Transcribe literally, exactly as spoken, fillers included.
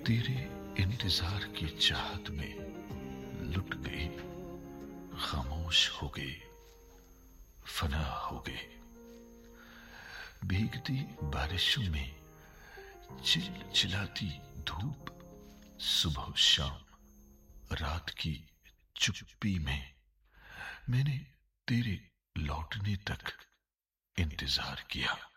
तेरे इंतजार की चाहत में लुट गई, खामोश हो गई, फना हो गई। भीगती बारिशों में चिल चिलाती धूप, सुबह शाम रात की चुप्पी में मैंने तेरे लौटने तक इंतजार किया।